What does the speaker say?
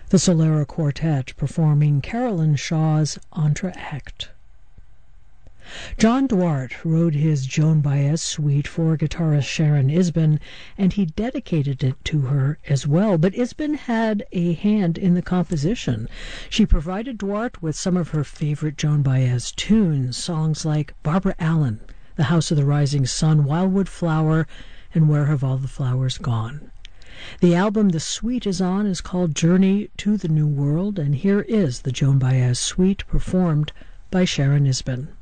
The Solera Quartet performing Carolyn Shaw's Entr'acte. John Duarte wrote his Joan Baez suite for guitarist Sharon Isbin, and he dedicated it to her as well. But Isbin had a hand in the composition. She provided Duarte with some of her favorite Joan Baez tunes, songs like Barbara Allen, The House of the Rising Sun, Wildwood Flower, and Where Have All the Flowers Gone? The album the suite is on is called Journey to the New World, and here is the Joan Baez suite performed by Sharon Isbin.